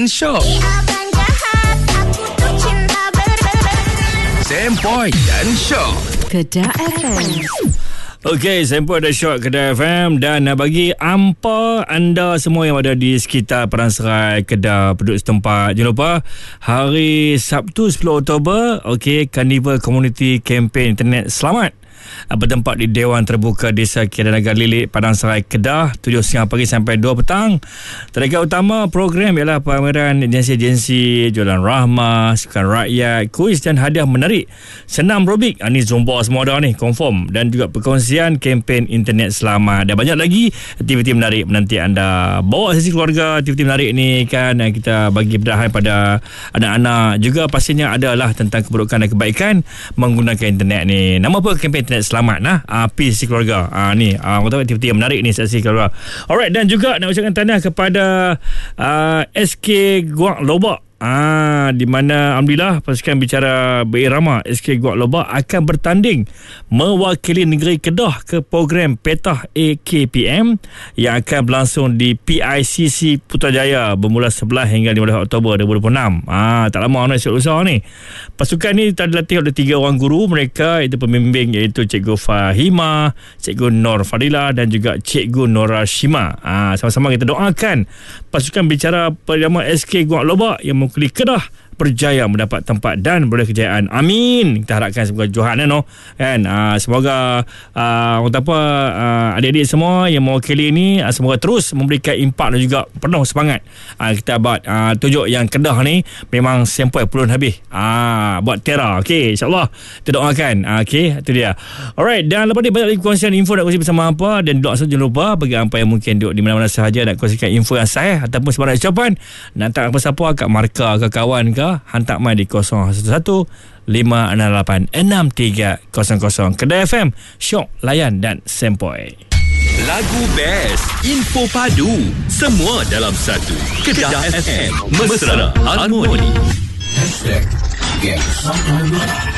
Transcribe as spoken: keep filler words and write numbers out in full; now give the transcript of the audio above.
dan Syok. Sempoi dan Syok, Kedah F M. Okey, Sempoi dan Syok Kedah F M. Dan nak bagi ampa anda semua yang ada di sekitar Peranserai Kedah, penduduk setempat, jangan lupa hari Sabtu sepuluh Oktober, okey, Carnival Community Campaign Internet Selamat bertempat di Dewan Terbuka Desa Kiadanagar Lilik, Padang Serai, Kedah, tujuh tiga puluh pagi sampai dua petang. Tarikan utama program ialah pameran agensi-agensi, jualan rahmah, sukan rakyat, kuis dan hadiah menarik, senam aerobik, ini Zumba semua dah ni, confirm, dan juga perkongsian kempen internet selamat dan banyak lagi aktiviti menarik menanti anda. Bawa sesi keluarga, aktiviti menarik ni kan, kita bagi pedahan pada anak-anak. Juga pastinya adalah tentang keburukan dan kebaikan menggunakan internet ni. Nama apa kempen internet selamat nah, uh, P sesi keluarga. Ah uh, ni, ah uh, tahu aktiviti yang menarik ni sesi keluarga. Alright, dan juga nak ucapkan tahniah kepada uh, S K Guak Lobak. Ah, di mana alhamdulillah pasukan bicara berirama S K Guak Lobak akan bertanding mewakili negeri Kedah ke program Petah A K P M yang akan berlangsung di P I C C Putrajaya bermula sebelas hingga lima belas Oktober dua ribu dua puluh enam. Ah, tak lama nak siap usaha ni. Pasukan ni telah dilatih oleh tiga orang guru mereka, iaitu pembimbing iaitu Cikgu Fahima, Cikgu Nur Fadila dan juga Cikgu Nora Shima. Ah, sama-sama kita doakan pasukan bicara berirama S K Guak Lobak yang mewakili Kedah berjaya mendapat tempat dan beroleh kejayaan. Amin. Kita harapkan semoga Johan no kan. Uh, semoga uh, orang apa uh, adik-adik semua yang mewakili ini uh, semoga terus memberikan impak dan juga penuh semangat. Uh, kita buat uh, tunjuk yang Kedah ni memang Sempoi pulun habis. Ah uh, buat Tera. Okey, insya-Allah kita doakan. Uh, Okey, itu dia. Alright, dan lepas ni banyak lagi kongsian info nak kongsi bersama apa, dan doa saja jangan lupa bagi apa yang mungkin duduk di mana-mana sahaja nak kongsikan info yang sahih ataupun sebarang ucapan nak hantar apa siapa kat markah ke kawan ke, hantar mai di kosong satu satu lima enam lapan enam tiga kosong kosong. Kedah F M, Syok, Layan dan Sempoi. Lagu best, info padu, semua dalam satu. Kedah F M, mesra harmoni. Hashtag Get Some